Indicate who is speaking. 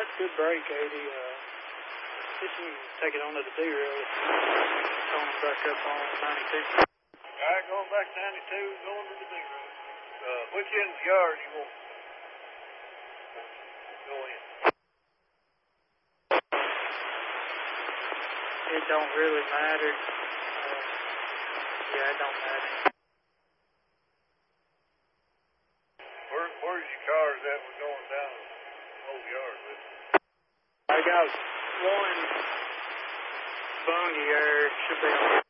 Speaker 1: Good break, 80. Just you take it onto the D-rail. Going back up on 92.
Speaker 2: Alright, going back to 92, going to the D-rail. Which end of the yard you want? Go in.
Speaker 1: It don't really matter. Yeah, it don't matter.
Speaker 2: Where's your cars at? We're going down the whole yard with it.
Speaker 1: I got one bungee here. Should be